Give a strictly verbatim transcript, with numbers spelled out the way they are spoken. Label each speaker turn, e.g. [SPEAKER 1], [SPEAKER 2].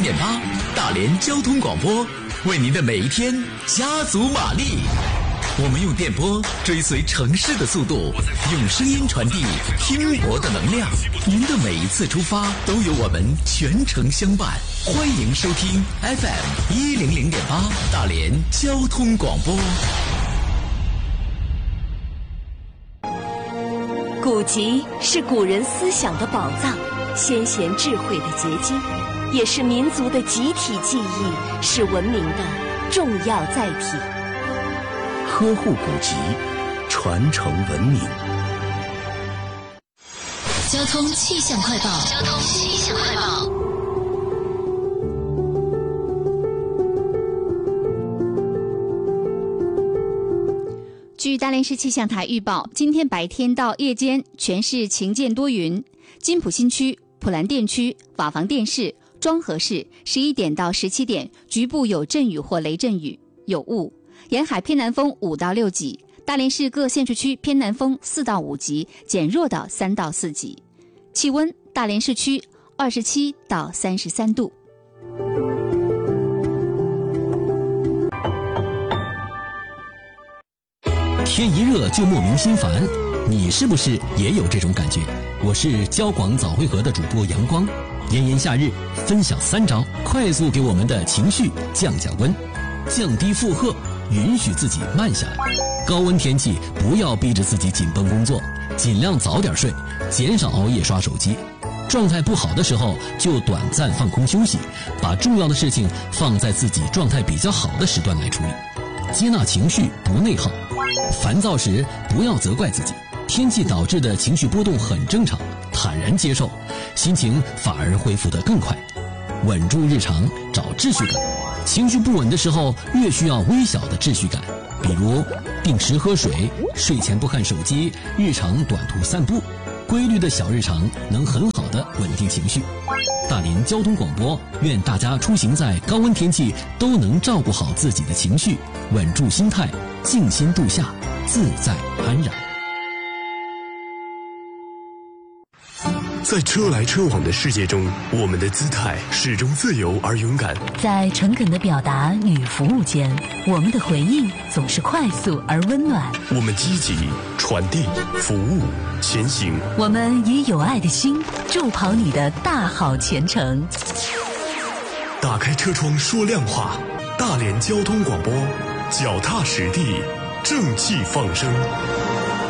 [SPEAKER 1] 点八，大连交通广播，为您的每一天加足马力。我们用电波追随城市的速度，用声音传递拼搏的能量。您的每一次出发都有我们全程相伴。欢迎收听 F M 一零零点八大连交通广播。
[SPEAKER 2] 古籍是古人思想的宝藏，先贤智慧的结晶，也是民族的集体记忆，是文明的重要载体。
[SPEAKER 3] 呵护古籍，传承文明。
[SPEAKER 4] 交通气象快报。交通气象快报。
[SPEAKER 5] 据大连市气象台预报，今天白天到夜间全市晴间多云，金浦新区、普兰店区、瓦房店市、庄河市十一点到十七点局部有阵雨或雷阵雨，有雾。沿海偏南风五到六级，大连市各县市区偏南风四到五级，减弱到三到四级。气温，大连市区二十七到三十三度。
[SPEAKER 6] 天一热就莫名心烦，你是不是也有这种感觉？我是交广早汇河的主播阳光，炎炎夏日，分享三招，快速给我们的情绪降降温，降低负荷，允许自己慢下来。高温天气不要逼着自己紧绷工作，尽量早点睡，减少熬夜刷手机。状态不好的时候就短暂放空休息，把重要的事情放在自己状态比较好的时段来处理。接纳情绪，不内耗。烦躁时不要责怪自己，天气导致的情绪波动很正常，坦然接受，心情反而恢复得更快。稳住日常，找秩序感。情绪不稳的时候，越需要微小的秩序感，比如定时喝水、睡前不看手机、日常短途散步。规律的小日常能很好的稳定情绪。大连交通广播，愿大家出行在高温天气都能照顾好自己的情绪，稳住心态，静心度夏，自在安然。
[SPEAKER 3] 在车来车往的世界中，我们的姿态始终自由而勇敢。
[SPEAKER 7] 在诚恳的表达与服务间，我们的回应总是快速而温暖。
[SPEAKER 3] 我们积极传递服务前行，
[SPEAKER 7] 我们以有爱的心助跑你的大好前程。
[SPEAKER 3] 打开车窗说亮话，大连交通广播，脚踏实地，正气放声。